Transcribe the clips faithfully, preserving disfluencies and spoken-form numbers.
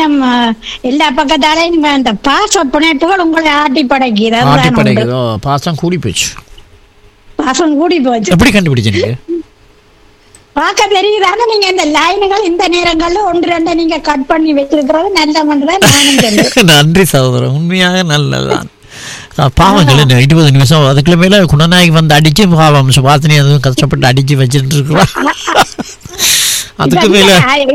இன்னும் எல்லா பக்கத்தாலையும் இந்த பாச பிணைப்புகள் உங்களை ஆட்டி படைக்குது. ஆட்டி படைக்குதோ? பாசம் கூடி போச்சு. பாசம் கூடி போச்சு. எப்படி கண்டுபிடிச்சீங்க? பார்க்க தெரியுதானே நீங்க இந்த லைனுகள் இந்த நேரங்கள்ல ஒன்று ரெண்டு நீங்க கட் பண்ணி வச்சிருக்கிறது நல்ல மன்றதான் நானும் தெரியும். நன்றி சகோதரன், உண்மையாக நல்லதான். பாவங்கள் இருபது நிமிஷம் அதுக்குள்ள மேல குணநாயகி வந்து அடிச்சு பாவம் சுபாத்தினி அதுவும் கஷ்டப்பட்டு அடிச்சு வச்சுட்டு இருக்கிறோம். அதுக்கு மேல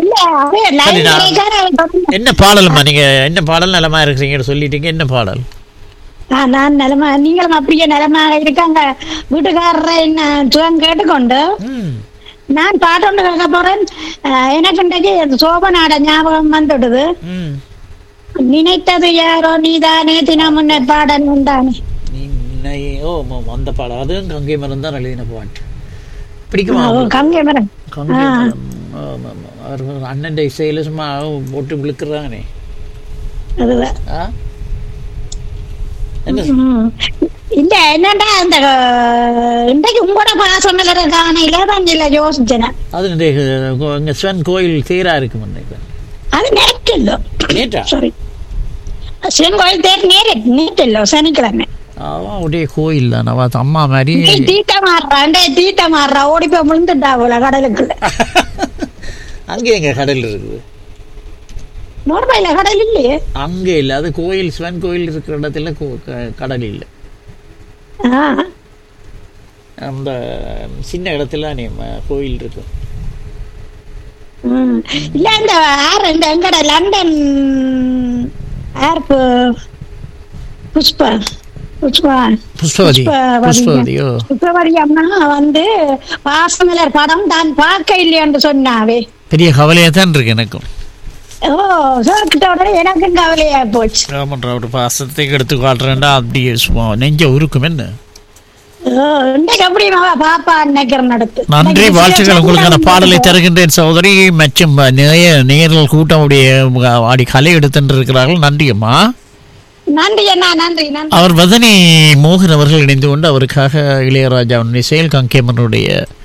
என்ன பாடலுமா? நீங்க என்ன பாடல் நலமா இருக்கிறீங்கன்னு சொல்லிட்டீங்க, என்ன பாடல்? நான் நலமா, நீங்களும் அப்படியே நலமாக இருக்காங்க வீட்டுக்காரரை சுகம் கேட்டுக்கொண்டு நான் பாட்டு ஒன்று கேட்க போறேன். எனக்கு இன்றைக்கு சோபநாட ஞாபகம் வந்துடுது. நினைத்தது யாரோ நீதானே தினம் முன்ன பாடல் உண்டானே. ஓ அந்த பாடல் அதுவும் கங்கை மரம் தான் எழுதின பாட்டு. பிடிக்குமா? கங்கை மரம் அண்ணன் இசையில சும்மா போட்டு விழுக்குறானே அதுதான். இல்ல என்னண்டா அந்த இன்றைக்கு உங்களோட பாசம் காணையில தான் இல்ல யோசிச்சேன். அது சிவன் கோயில் தேரா இருக்கு. அது நேற்று இல்ல, நேற்றா? சாரி, சிவன் கோயில் தேர் நேர நேற்று இல்ல, சனிக்கிழமை. அவடைய கோயில் தான் அவ அம்மா மாதிரி தீட்ட மாறுறா தீட்ட மாறுறா ஓடி போய் விழுந்துட்டா போல கடலுக்குள்ள. அங்கே எங்க கடல் இருக்குது? நோர்மையில கடல் இல்லையே. அங்கே இல்ல, அது கோயில் சிவன் கோயில் இருக்கிற இடத்துல கடல் இல்லை. அந்த சின்ன இடத்துல கோயில் இருக்கு. இல்ல இந்த ஆர் இந்த எங்கட லண்டன் ஆர் புஷ்பா புஷ்பா புஷ்பவதி புஷ்பவதியோ புஷ்பவதி அம்மா வந்து பாசமலர் படம் தான் பார்க்க இல்லையான்னு சொன்னாவே. பெரிய கவலையா தான் இருக்கு எனக்கும். ஓ சோக்கிட்டோட எனக்கும் கவலையா போச்சு. ஆமாண்டா, ஒரு பாசத்துக்கு எடுத்து காட்டுறேன்டா அப்படியே நெஞ்ச உருக்கும். என்ன நன்றி, வாழ்த்துக்கள். உங்களுக்கான பாடலை தருகின்றேன் சகோதரி. மற்றும் நேரில் கூட்டமுடைய ஆடி கலை எடுத்து இருக்கிறார்கள். நன்றி அம்மா. நன்றி அண்ணா, நன்றி நன்றி. அவர் வதனி மோகன் அவர்கள் இணைந்து கொண்டு அவருக்காக இளையராஜா இசையில் கங்கேமனுடைய